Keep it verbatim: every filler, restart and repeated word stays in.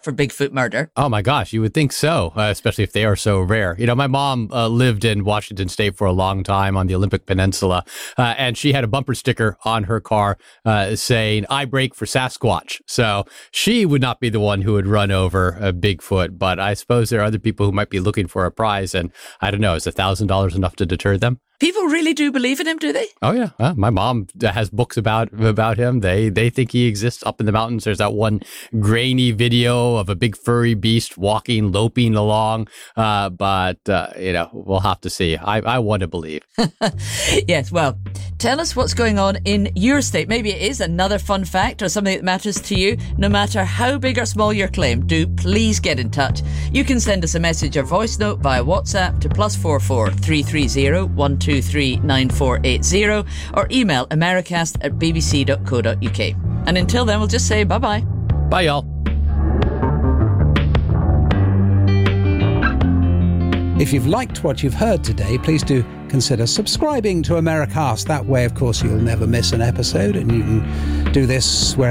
for Bigfoot murder. Oh my gosh, you would think so, uh, especially if they are so rare. You know, my mom uh, lived in Washington State for a long time on the Olympic Peninsula, uh, and she had a bumper sticker on her car uh, saying, "I brake for Sasquatch." So she would not be the one who would run over a Bigfoot, but I suppose there are other people who might be looking for a prize, and I don't know, is one thousand dollars enough to deter them? People really do believe in him, do they? Oh, yeah. Uh, my mom has books about about him. They they think he exists up in the mountains. There's that one grainy video of a big furry beast walking, loping along. Uh, but, uh, you know, we'll have to see. I, I want to believe. Yes, well, tell us what's going on in your state. Maybe it is another fun fact or something that matters to you. No matter how big or small your claim, do please get in touch. You can send us a message or voice note via WhatsApp to plus four four three three zero one two three nine four eight zero or email americast at bbc dot co dot uk. And until then, we'll just say bye-bye. Bye, y'all. If you've liked what you've heard today, please do consider subscribing to Americast. That way, of course, you'll never miss an episode, and you can do this wherever